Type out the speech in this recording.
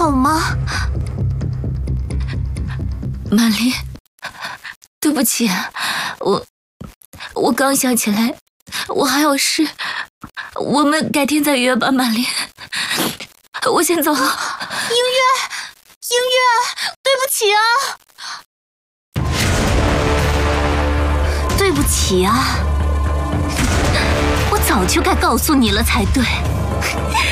好吗？ 玛丽，对不起，我刚想起来，我还有事，我们改天再约吧，玛丽。我先走了。 音乐，对不起啊，对不起啊，我早就该告诉你了才对。